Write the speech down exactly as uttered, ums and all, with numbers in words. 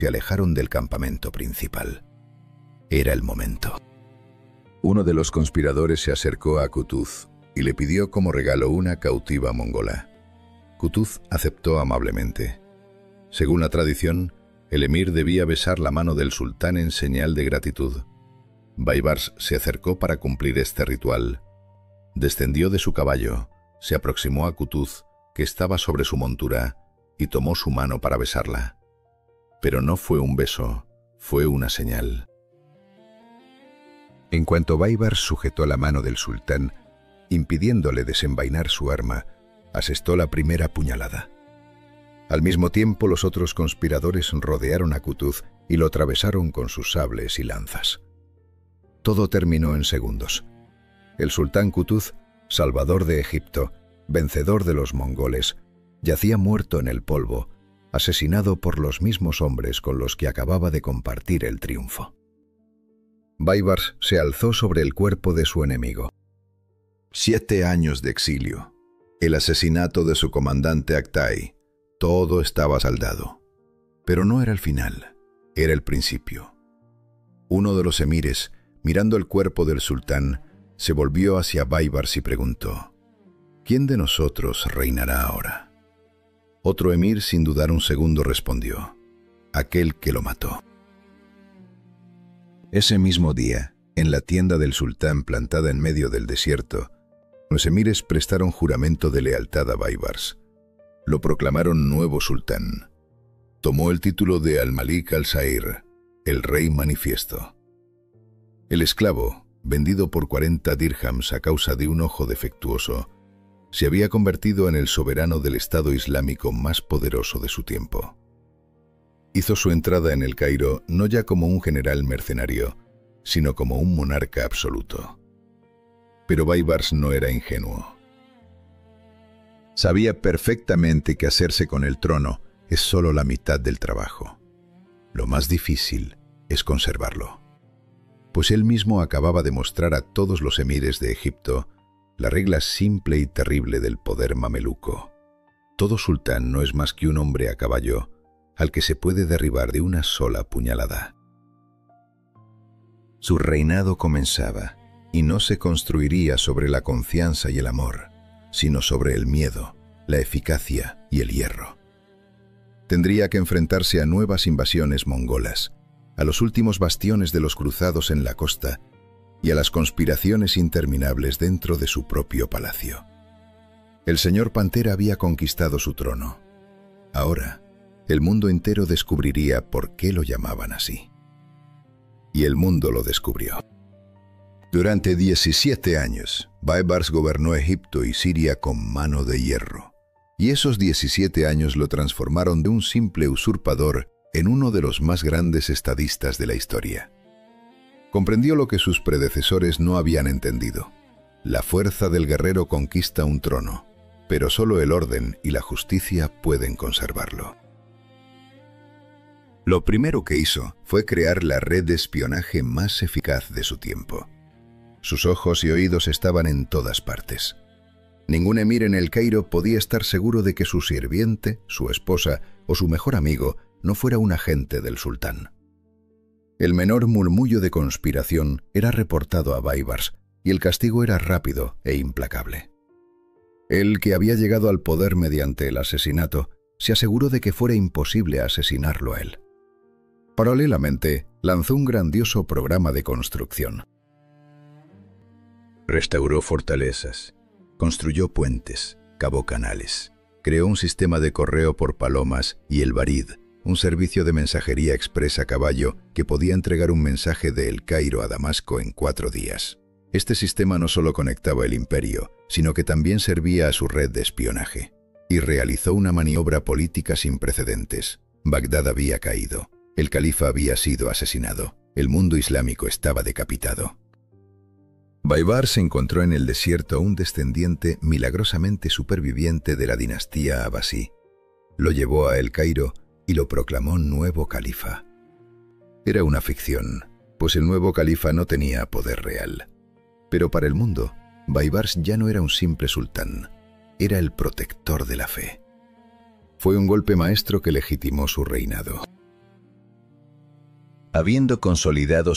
se alejaron del campamento principal. Era el momento. Uno de los conspiradores se acercó a Kutuz y le pidió como regalo una cautiva mongola. Kutuz aceptó amablemente. Según la tradición, el emir debía besar la mano del sultán en señal de gratitud. Baibars se acercó para cumplir este ritual. Descendió de su caballo, se aproximó a Kutuz, que estaba sobre su montura, y tomó su mano para besarla. Pero no fue un beso, fue una señal. En cuanto Baibars sujetó la mano del sultán, impidiéndole desenvainar su arma, asestó la primera puñalada. Al mismo tiempo, los otros conspiradores rodearon a Kutuz y lo atravesaron con sus sables y lanzas. Todo terminó en segundos. El sultán Kutuz, salvador de Egipto, vencedor de los mongoles, yacía muerto en el polvo, asesinado por los mismos hombres con los que acababa de compartir el triunfo. Baibars se alzó sobre el cuerpo de su enemigo. Siete años de exilio, el asesinato de su comandante Aktay, todo estaba saldado. Pero no era el final, era el principio. Uno de los emires, mirando el cuerpo del sultán, se volvió hacia Baibars y preguntó: ¿quién de nosotros reinará ahora? Otro emir, sin dudar un segundo, respondió: aquel que lo mató. Ese mismo día, en la tienda del sultán plantada en medio del desierto, los emires prestaron juramento de lealtad a Baibars. Lo proclamaron nuevo sultán. Tomó el título de Al-Malik al-Zahir, el rey manifiesto. El esclavo, vendido por cuarenta dirhams a causa de un ojo defectuoso, se había convertido en el soberano del Estado Islámico más poderoso de su tiempo. Hizo su entrada en el Cairo no ya como un general mercenario, sino como un monarca absoluto. Pero Baibars no era ingenuo. Sabía perfectamente que hacerse con el trono es solo la mitad del trabajo. Lo más difícil es conservarlo. Pues él mismo acababa de mostrar a todos los emires de Egipto la regla simple y terrible del poder mameluco. Todo sultán no es más que un hombre a caballo al que se puede derribar de una sola puñalada. Su reinado comenzaba, y no se construiría sobre la confianza y el amor, sino sobre el miedo, la eficacia y el hierro. Tendría que enfrentarse a nuevas invasiones mongolas, a los últimos bastiones de los cruzados en la costa y a las conspiraciones interminables dentro de su propio palacio. El señor Pantera había conquistado su trono. Ahora, el mundo entero descubriría por qué lo llamaban así. Y el mundo lo descubrió. Durante diecisiete años, Baibars gobernó Egipto y Siria con mano de hierro. Y esos diecisiete años lo transformaron de un simple usurpador en uno de los más grandes estadistas de la historia. Comprendió lo que sus predecesores no habían entendido. La fuerza del guerrero conquista un trono, pero solo el orden y la justicia pueden conservarlo. Lo primero que hizo fue crear la red de espionaje más eficaz de su tiempo. Sus ojos y oídos estaban en todas partes. Ningún emir en el Cairo podía estar seguro de que su sirviente, su esposa o su mejor amigo no fuera un agente del sultán. El menor murmullo de conspiración era reportado a Baibars y el castigo era rápido e implacable. Él, que había llegado al poder mediante el asesinato, se aseguró de que fuera imposible asesinarlo a él. Paralelamente, lanzó un grandioso programa de construcción. Restauró fortalezas, construyó puentes, cavó canales, creó un sistema de correo por palomas y el Barid, un servicio de mensajería express a caballo que podía entregar un mensaje de El Cairo a Damasco en cuatro días. Este sistema no solo conectaba el imperio, sino que también servía a su red de espionaje. Y realizó una maniobra política sin precedentes. Bagdad había caído. El califa había sido asesinado. El mundo islámico estaba decapitado. Baibars encontró en el desierto a un descendiente milagrosamente superviviente de la dinastía abasí. Lo llevó a El Cairo y lo proclamó nuevo califa. Era una ficción, pues el nuevo califa no tenía poder real. Pero para el mundo, Baibars ya no era un simple sultán, era el protector de la fe. Fue un golpe maestro que legitimó su reinado. Habiendo consolidado